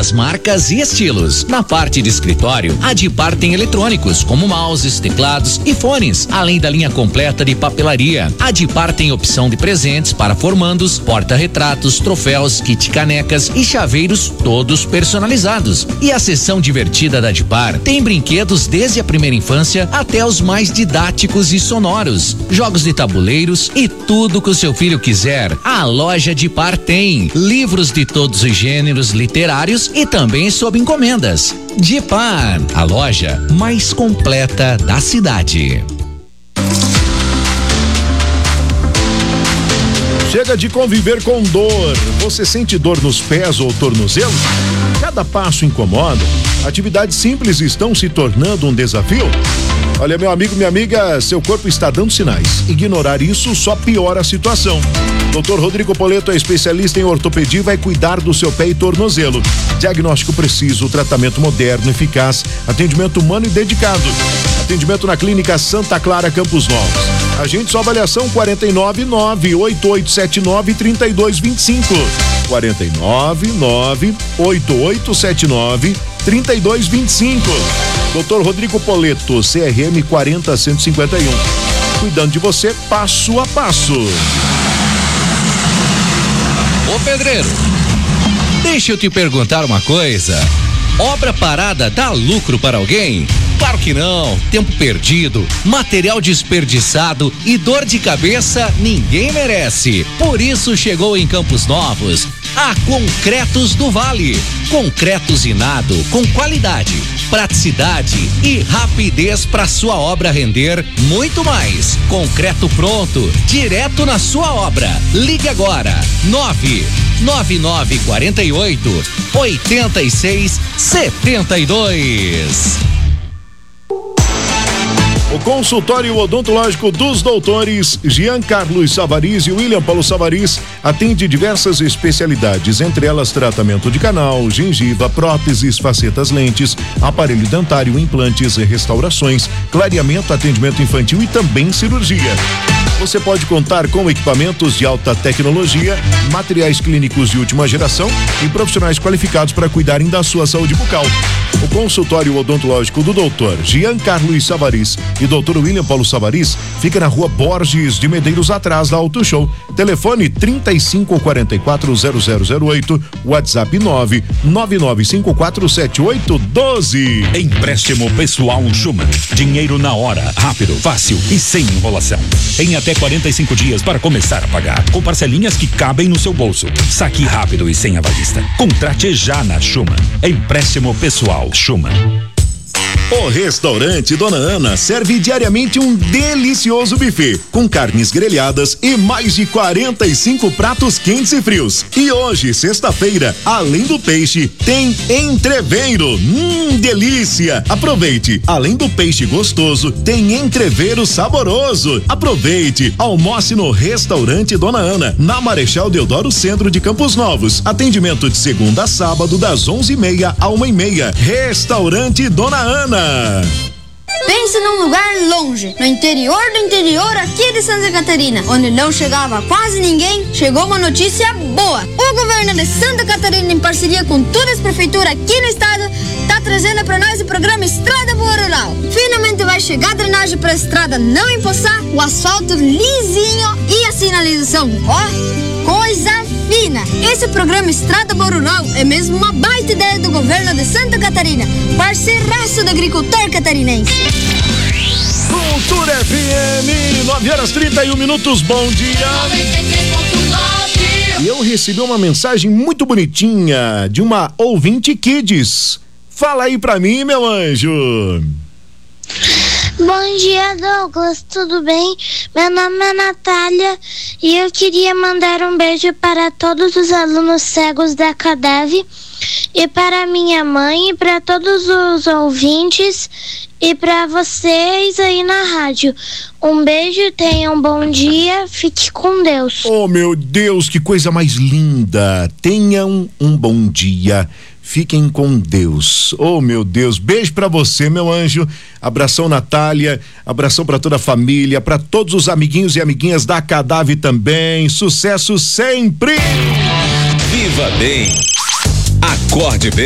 as marcas e estilos. Na parte de escritório, a Dipar tem eletrônicos como mouses, teclados e fones, além da linha completa de papelaria. A Dipar tem opção de presentes para formandos, porta-retratos, troféus, kit canecas e chaveiros, todos personalizados. E a seção divertida da Dipar tem brinquedos desde a primeira infância até os mais didáticos e sonoros, jogos de tabuleiros e tudo que o seu filho quiser. A loja Dipar tem livros de todos os gêneros literários e também sob encomendas. Dipar, a loja mais completa da cidade. Chega de conviver com dor. Você sente dor nos pés ou tornozelos? Cada passo incomoda. Atividades simples estão se tornando um desafio? Olha, meu amigo, minha amiga, seu corpo está dando sinais. Ignorar isso só piora a situação. Dr. Rodrigo Poleto é especialista em ortopedia e vai cuidar do seu pé e tornozelo. Diagnóstico preciso, tratamento moderno, eficaz, atendimento humano e dedicado. Atendimento na Clínica Santa Clara, Campos Novos. Agende sua avaliação 499-8879-3225. 499-8879-3225. Dr. Rodrigo Poleto, CRM 40151. Cuidando de você passo a passo. Ô pedreiro, deixa eu te perguntar uma coisa. Obra parada dá lucro para alguém? Claro que não. Tempo perdido, material desperdiçado e dor de cabeça ninguém merece. Por isso chegou em Campos Novos a Concretos do Vale. Concreto usinado com qualidade, praticidade e rapidez para sua obra render muito mais. Concreto pronto, direto na sua obra. Ligue agora, 99948-8672. O consultório odontológico dos doutores Jean Carlos Savariz e William Paulo Savariz atende diversas especialidades, entre elas tratamento de canal, gengiva, próteses, facetas, lentes, aparelho dentário, implantes e restaurações, clareamento, atendimento infantil e também cirurgia. Você pode contar com equipamentos de alta tecnologia, materiais clínicos de última geração e profissionais qualificados para cuidarem da sua saúde bucal. O consultório odontológico do Dr. Jean Carlos Savariz e Dr. William Paulo Savariz fica na Rua Borges de Medeiros, atrás da Auto Show. Telefone 3544-0008, WhatsApp 999547812. Empréstimo pessoal Schumann. Dinheiro na hora, rápido, fácil e sem enrolação. Em até 45 dias para começar a pagar, com parcelinhas que cabem no seu bolso. Saque rápido e sem avalista. Contrate já na Schumann. Empréstimo pessoal Schumann. O restaurante Dona Ana serve diariamente um delicioso buffet com carnes grelhadas e mais de 45 pratos quentes e frios. E hoje, sexta-feira, além do peixe, tem entreveiro. Delícia! Aproveite! Além do peixe gostoso, tem entreveiro saboroso. Aproveite! Almoce no restaurante Dona Ana, na Marechal Deodoro, centro de Campos Novos. Atendimento de segunda a sábado, das 11h30 à 1h30. Restaurante Dona Ana. Pense num lugar longe, no interior do interior aqui de Santa Catarina, onde não chegava quase ninguém. Chegou uma notícia boa. O governo de Santa Catarina, em parceria com todas as prefeituras aqui no estado, tá trazendo para nós o programa Estrada Boa Rural. Finalmente vai chegar a drenagem para a estrada não empoçar, o asfalto lisinho e a sinalização, ó, coisa fina. Esse programa Estrada Boa Rural é mesmo uma baita ideia do governo de Santa Catarina, parceiraço do agricultor catarinense. Cultura FM, 9h31. Bom dia. E eu recebi uma mensagem muito bonitinha de uma ouvinte Kids. Fala aí pra mim, meu anjo. Bom dia, Douglas, tudo bem? Meu nome é Natália e eu queria mandar um beijo para todos os alunos cegos da CADEV e para minha mãe e para todos os ouvintes e para vocês aí na rádio. Um beijo, tenham um bom dia, fique com Deus. Oh, meu Deus, que coisa mais linda. Tenham um bom dia. Fiquem com Deus. Oh, meu Deus, beijo pra você, meu anjo. Abração, Natália. Abração pra toda a família, pra todos os amiguinhos e amiguinhas da CADAV também. Sucesso sempre. Viva bem. Acorde bem.